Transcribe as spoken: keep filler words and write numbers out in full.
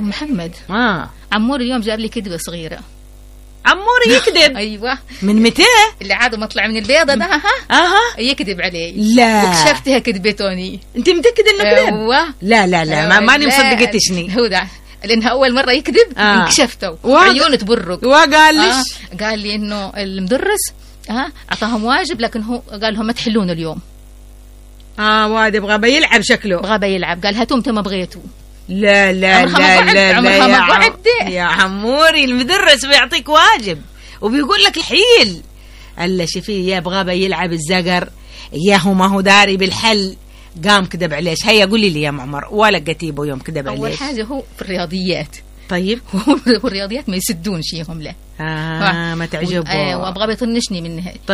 أم محمد اه عمور اليوم جاب لي كذبة صغيرة. عمور يكذب؟ أيوة. من متى؟ اللي عاده ما طلع من البيضة ده. ها اها يكذب علي. لا وكشفتها كذبتوني. انت متأكدة انه كذب؟ أيوة. لا لا لا ما ماني مصدقتشني. هو ده لأنها أول مرة يكذب. آه. انكشفته وعيونه تبرق. وقال ليش؟ آه. قال لي إنه المدرس ها أعطاهم واجب لكن هو قال لهم ما تحلونه اليوم. اه واد يبغى بيلعب شكله. بغى بيلعب. قال هاتوا متى ما بغيتوا. لا لا لا لا لا يا, عم... يا عموري المدرس بيعطيك واجب وبيقول لك الحيل. الا شفيه يبغى بيلعب الزقر ياهو ما هو داري بالحل. قام كذب عليش. هيا قولي لي يا معمر ولا قتيبه يوم كذب عليش؟ اول حاجه هو في الرياضيات. طيب هو الرياضيات ما يسدون شيهم له. آه ما تعجبه. آه وابغى بيطنشني منها.